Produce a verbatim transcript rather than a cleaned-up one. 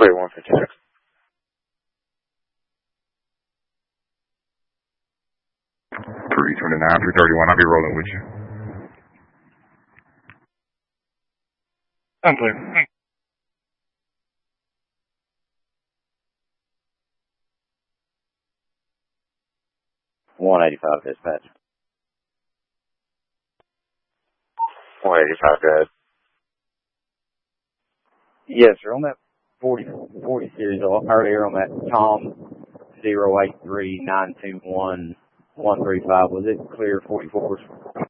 Clear one fifty-six. three twenty-nine, three thirty-one, I'll be rolling with you. I'm clear. one eighty-five dispatch. one eighty-five, good. Yes, sir. On that forty, forty series earlier on that Tom zero eight three nine two one one three five, was it clear forty-fours?